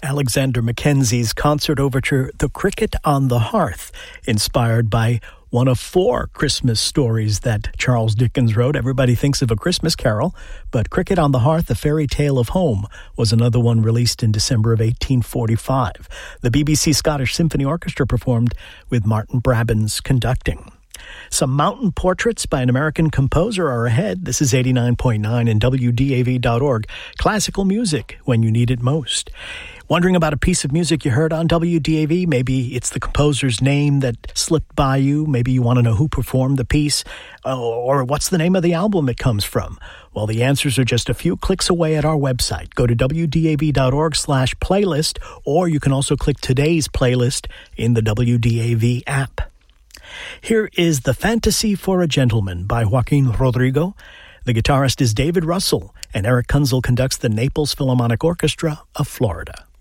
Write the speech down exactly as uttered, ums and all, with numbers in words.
Alexander Mackenzie's concert overture, The Cricket on the Hearth, inspired by one of four Christmas stories that Charles Dickens wrote. Everybody thinks of A Christmas Carol, but Cricket on the Hearth, A Fairy Tale of Home, was another one released in December of eighteen forty-five. The B B C Scottish Symphony Orchestra performed with Martin Brabbins conducting. Some mountain portraits by an American composer are ahead. This is eighty-nine point nine and W D A V dot org. Classical music when you need it most. Wondering about a piece of music you heard on W D A V? Maybe it's the composer's name that slipped by you. Maybe you want to know who performed the piece, or what's the name of the album it comes from. Well, the answers are just a few clicks away at our website. Go to W D A V dot org slash playlist, or you can also click today's playlist in the W D A V app. Here is The Fantasy for a Gentleman by Joaquin Rodrigo. The guitarist is David Russell, and Eric Kunzel conducts the Naples Philharmonic Orchestra of Florida.